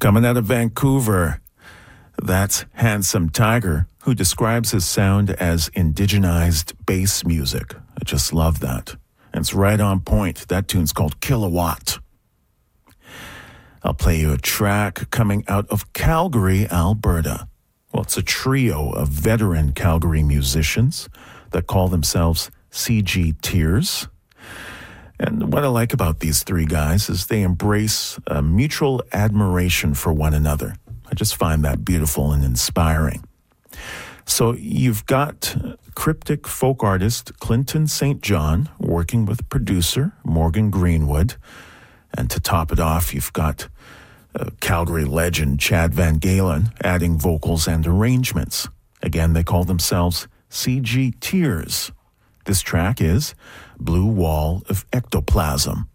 Coming out of Vancouver, that's Handsome Tiger, who describes his sound as indigenized bass music. I just love that. And it's right on point. That tune's called Kilowatt. I'll play you a track coming out of Calgary, Alberta. Well, it's a trio of veteran Calgary musicians that call themselves CG Tears. And what I like about these three guys is they embrace a mutual admiration for one another. I just find that beautiful and inspiring. So you've got cryptic folk artist Clinton St. John working with producer Morgan Greenwood. And to top it off, you've got Calgary legend Chad Van Galen adding vocals and arrangements. Again, they call themselves CG Tears. This track is Blue Wall of Ectoplasm.